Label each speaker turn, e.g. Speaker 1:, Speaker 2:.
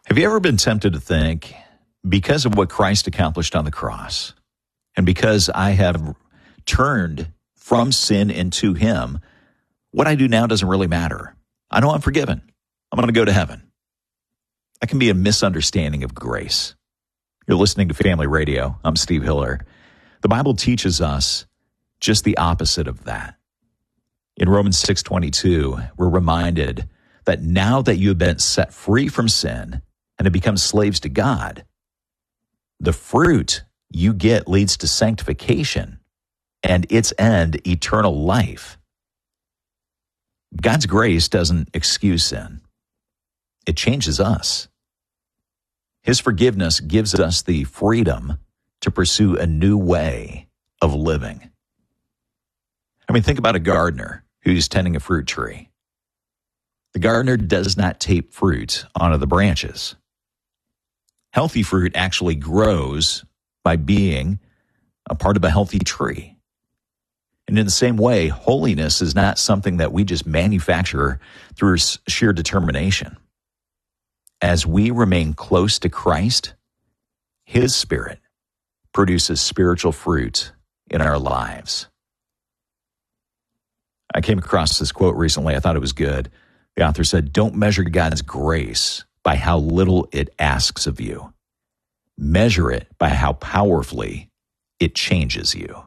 Speaker 1: Have you ever been tempted to think, because of what Christ accomplished on the cross, and because I have turned from sin into him, what I do now doesn't really matter. I know I'm forgiven. I'm going to go to heaven. That can be a misunderstanding of grace. You're listening to Family Radio. I'm Steve Hiller. The Bible teaches us just the opposite of that. In Romans 6:22, we're reminded that now that you have been set free from sin and have become slaves to God, the fruit you get leads to sanctification and its end, eternal life. God's grace doesn't excuse sin. It changes us. His forgiveness gives us the freedom to pursue a new way of living. I mean, think about a gardener who's tending a fruit tree. The gardener does not tape fruit onto the branches. Healthy fruit actually grows by being a part of a healthy tree. And in the same way, holiness is not something that we just manufacture through sheer determination. As we remain close to Christ, his Spirit produces spiritual fruit in our lives. I came across this quote recently. I thought it was good. The author said, "Don't measure God's grace by how little it asks of you. Measure it by how powerfully it changes you."